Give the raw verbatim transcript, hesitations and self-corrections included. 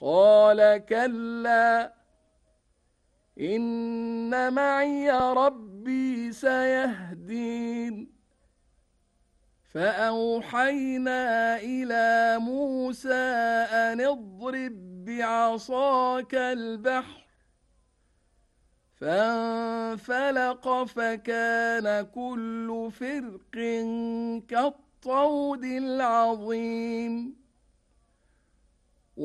قال كلا إن معي ربي سيهدين فأوحينا إلى موسى أن اضرب بعصاك البحر فانفلق فكان كل فرق كالطود العظيم